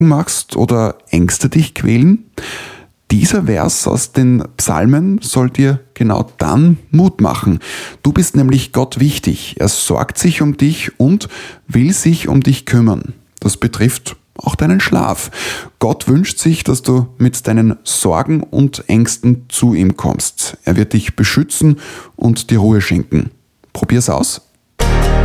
machst oder Ängste dich quälen? Dieser Vers aus den Psalmen soll dir genau dann Mut machen. Du bist nämlich Gott wichtig. Er sorgt sich um dich und will sich um dich kümmern. Das betrifft auch deinen Schlaf. Gott wünscht sich, dass du mit deinen Sorgen und Ängsten zu ihm kommst. Er wird dich beschützen und dir Ruhe schenken. Probier's aus.